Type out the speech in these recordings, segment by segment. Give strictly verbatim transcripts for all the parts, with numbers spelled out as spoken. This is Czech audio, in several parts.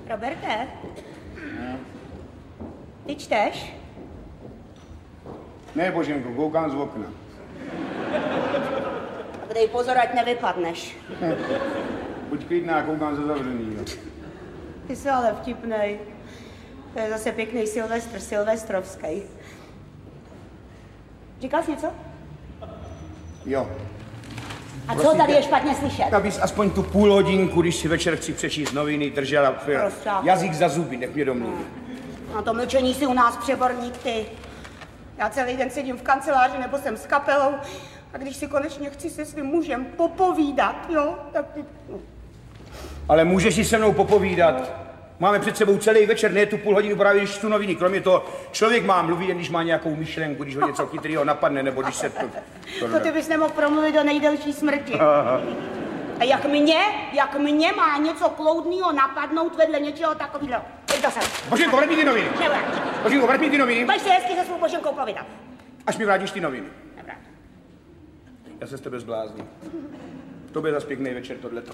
Roberte, ty čteš? Ne, Boženko, koukám z okna. Tak dej pozor, ať nevypadneš. Buď klidná, koukám za zavřenýho. Ty jsi ale vtipnej. To je zase pěkný Silvestr, silvestrovský. Říkal jsi něco? Jo. A co tady je špatně slyšet? Abys aspoň tu půl hodinku, když si večer chci přečíst noviny, držela Prostě. jazyk za zuby, nech mě domluvit. Na to mlčení si u nás přeborník, ty. Já celý den sedím v kanceláři nebo jsem s kapelou a když si konečně chci se svým mužem popovídat, jo, tak ty... No. Ale můžeš si se mnou popovídat. Máme před sebou celý večer, ne tu půl hodinu právě, když tu noviny. Kromě toho, člověk má mluvit, jen když má nějakou myšlenku, když ho něco chytrýho napadne, nebo když se to... To, to ty bys nemohl promluvit do nejdelší smrti. A jak mě, jak mě má něco kloudného napadnout vedle něčeho takového. Teď to sem. Boženko, vrať mi ty noviny. Nevrát. Boženko, vrať mi ty noviny. Pojď si hezky se svou Boženkou povídat. Až mi vrátíš ty noviny. Nevrát. Já se s tebe zblázním. To bude zas pěkný večer, tohleto.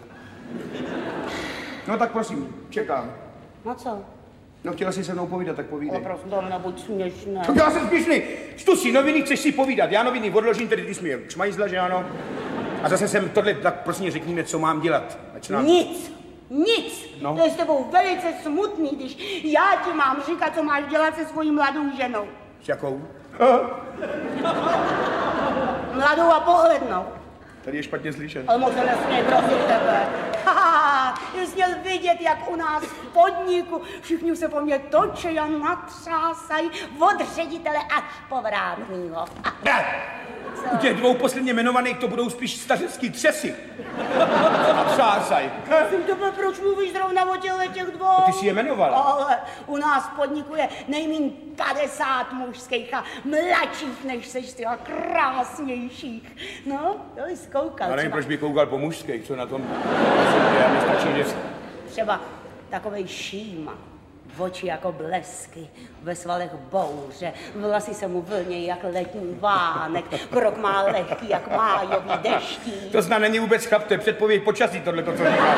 No tak prosím, čekám. No co? No chtěla jsi se mnou povídat, tak povídej. Ale prosím, to nebuď směšné. Tak já jsem směšný. Čtu si noviny, chceš si povídat. Já noviny odložím, tedy ty jsi mi šmajzla, že ano? A zase jsem tohle, tak prosím řekni mi, co mám dělat. Nám... Nic, nic. No. To je s tebou velice smutný, když já ti mám říkat, co máš dělat se svojí mladou ženou. S jakou? Mladou a pohlednou. Tady je špatně slyšet. Ale moc se nesměj, prosím tebe. Haha, jsi měl vidět, jak u nás v podniku všichni se po mně točí a natřásají od ředitele až po vrátního. U těch dvou posledně jmenovaných to budou spíš stařecký třesy. A třásaj. Prosím tebe, proč mluvíš zrovna o těchto těch dvou? Ty jsi je jmenovala. Ale u nás v podniku je nejmín padesát mužských a mladších než seš ty a krásnějších. No, to jsi koukal. Já nevím, třeba. proč by koukal po mužských, co na tom. Já nestačí, že... Třeba takovej šíma. Oči jako blesky, ve svalech bouře, vlasy se mu vlnějí jak letní vánek, krok má lehký jak májový deští. To zna není vůbec chlap, to je předpověď počasí, tohleto, co říká.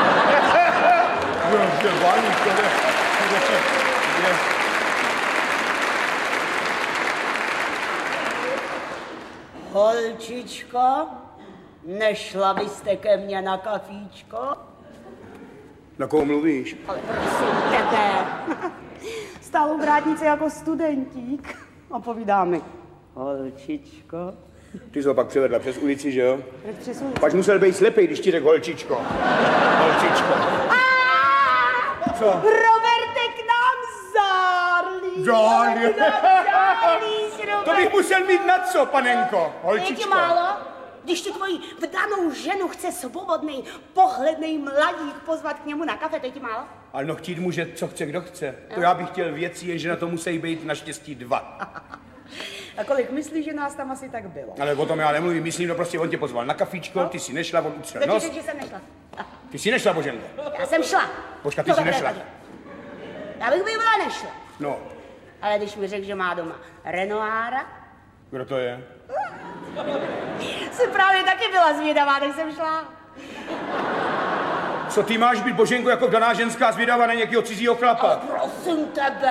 Holčičko, nešla byste ke mně na kafíčko? Na koho mluvíš? Ale prosím tebe. Stál u vrátnice jako studentík a povídá mi. Holčičko. Ty jsi ho pak přivedla přes ulici, že jo? Přes ulici. Pak musel být slepej, když ti řekl holčičko. Holčičko. Co? Roberte, k nám zárlí. Zárlí. Zárlí, To bych musel mít na co, panenko? Holčičko. Je ti málo? Když ti tvoji vdanou ženu chce svobodný, pohledný mladík pozvat k němu na kafe, to je ti málo? Ale no chtít může, co chce, kdo chce. To já bych chtěl věci, jenže na to musí být naštěstí dva. A kolik myslíš, že nás tam asi tak bylo? Ale o tom já nemluvím, myslím, no prostě on tě pozval na kafíčko, ty si nešla, on utřel Kdo nos. ti řekl, že jsem nešla? Ty si nešla, Boženko. Já jsem šla. Počkat, ty No, jsi tak nešla. nevadí. Já bych bývala nešla. No, Ale když mi řekl, že má doma Renoára, kdo to je? jsem právě taky byla zvědavá, tak jsem šla. Co ty máš být, Boženko, jako daná ženská zvědavá na nějakého cizího chlapa? Ale prosím tebe,